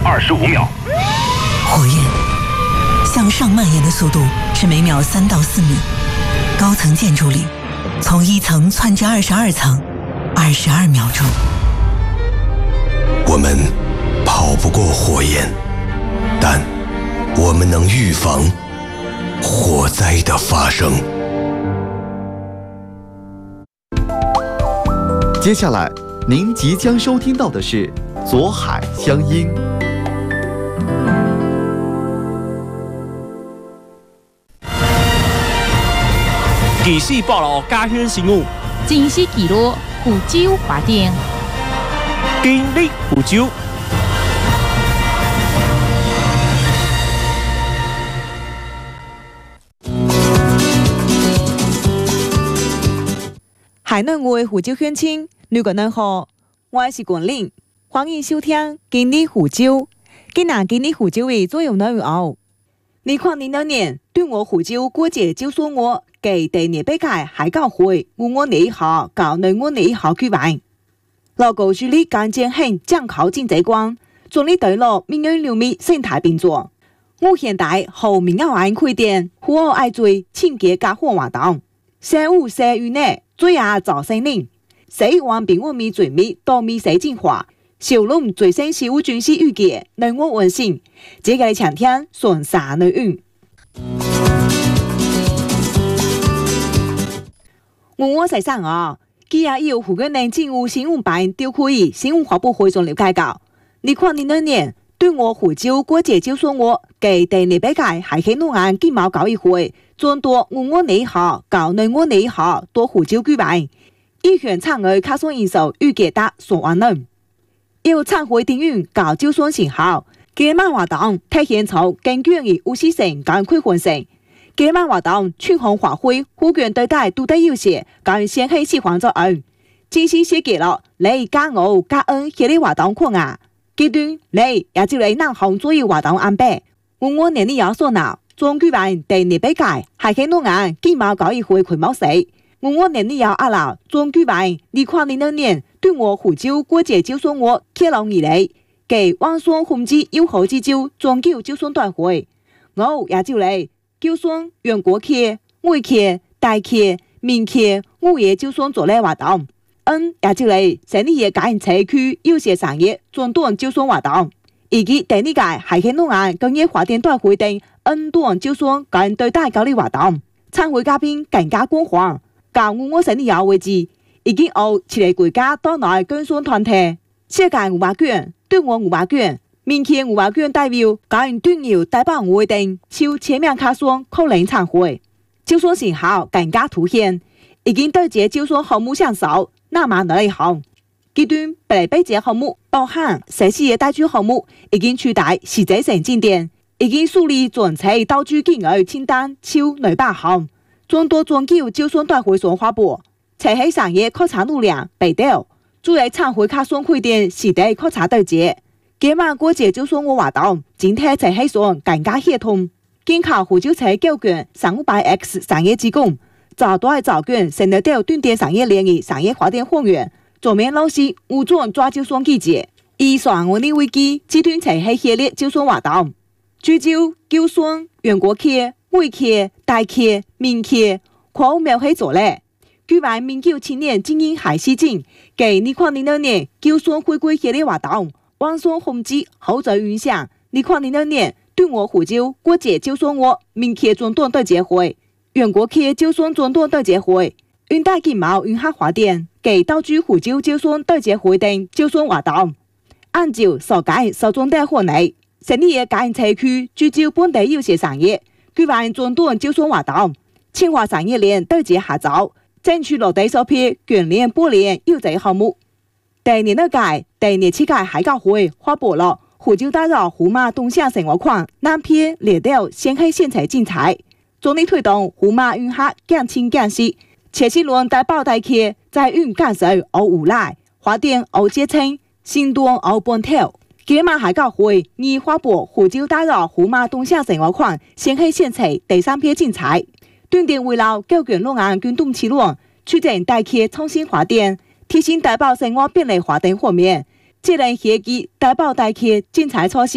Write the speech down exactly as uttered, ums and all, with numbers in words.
二十五秒。 火焰向上蔓延的速度是每秒三到四米。高层建筑里，从一层窜至二十二层，二十二秒钟。 我们跑不过火焰，但我们能预防火灾的发生。 接下来，您即将收听到的是左海乡音。 记事报道家乡新闻， 真实记录福州华电， 今日福州。 海南话福州乡亲，你个人好，我是冠霖，欢迎收听今日福州。今日今日福州的作用内容，二零零六年对我福州国际招商月嘅第二百屆海教會五月廿一號到兩月廿一號舉辦。勞工處理間建興將考經濟關，總理對落民安流密生態並作。我現代後民安案開店，戶外愛罪清潔加活活動，四五四月內最亞早生靈，四萬並我咪最密到咪死進化。小龍最新事務軍事預計能我完成，這個強天順沙內運。我細生啊，今日要湖南人政務新聞辦調開新聞發佈會中了解到，二零零六年對我福州國際招商月嘅第二百屆海峽兩岸經貿交易會，將到五月廿一號到兩月廿一號到福州舉辦，一項參與卡松人數預計達三萬人。要參會定運搞招商成效，今晚活動體現出更強嘅有序性跟開放性。今晚活動全項發揮互權對待獨特優勢，跟先係喜歡作案，正式設計了你加我加恩系列活動框架。階段你也就嚟南航左右活動安排。五月廿二號所鬧，將舉辦第二百屆海峽兩岸經貿交易會開幕式。五月廿二號阿鬧，將舉辦二零零六年對我福州國際招商月開浪以來，嘅灣雙紅之友好之招長久招商大會。我也就嚟招商原國企、外企、大企、民企、物業招商做類活動。嗯，也就嚟成立嘅個人社區有些產業專短招商活動，以及第二屆海峽兩岸工業發展大會等嗯短招商個人對待交流活動。參會嘉賓更加廣泛。到五月十二號為止，已經有七個國家島內工商團體，世界五百卷、對外五百卷、民企五百卷代表、個人對友代表會等，超千名客商可能參會。招商成效更加凸顯，已經對接招商項目上手，那麼內行。階段本來對接項目包含實施嘅帶住項目，已經取代實際性進展，已經梳理全程道具金額清單超兩百項。眾多長久招商大會所發布，齊喺產業考察路量北調，主要參會客商開店實地考察對接。今晚國際招商月活動，整體齊喺上更加協同，檢考福州市教卷三五八 X 產業職工，找到係找卷成日到斷電產業聯誼產業發展會員，全面落實武裝抓招商機制，以雙穩定危機，集團齊喺系列招商活動，聚焦招商原國企。外企、大企、民企，跨五秒起做咧。舉辦民九青年精英海西展，給二零零六年招商回歸系列活動，灣雙紅之後續影響。二零零六年對我福州國際招商月民企專短對接會，原國企招商專短對接會，雲大經貿雲客發展，給道具福州招商對接會等招商活動。按照所解所重大活內，成立嘅個人社區聚焦本地有些產業。舉辦專短招商活動，清華產業鏈對接合作，爭取落地首批卷鏈玻璃有濟項目。第二六屆、第二七屆海教會發布了福州打造湖馬東向生活圈南片列調先開現場競賽，總力推動湖馬運客減輕減息，切實輪大包大企在運減少而無賴，發展而節稱，新端而本頭。今晚海教會擬發布福州打造湖馬東向生活圈先開現場第三批競賽，斷定圍繞教卷兩岸運動起落，促進大企創新發展，提升大包生活便利發展方面，這類協議大包大企競賽措施。